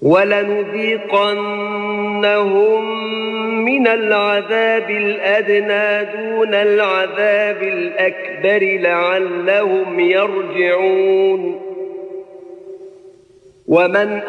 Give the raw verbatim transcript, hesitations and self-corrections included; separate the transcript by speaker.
Speaker 1: وَلَنُذِيقَنَّهُم مِّنَ الْعَذَابِ الْأَدْنَىٰ دُونَ الْعَذَابِ الْأَكْبَرِ لَعَلَّهُمْ يَرْجِعُونَ. وَمَنْ